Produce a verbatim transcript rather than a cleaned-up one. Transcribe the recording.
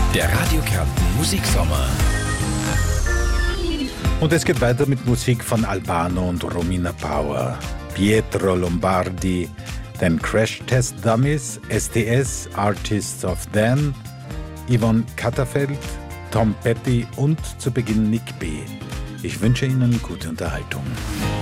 Der Radio Kärnten Musiksommer. Und es geht weiter mit Musik von Albano und Romina Power, Pietro Lombardi, den Crash Test Dummies, S T S, Artists of Then, Yvonne Katterfeld, Tom Petty und zu Beginn Nick B. Ich wünsche Ihnen gute Unterhaltung.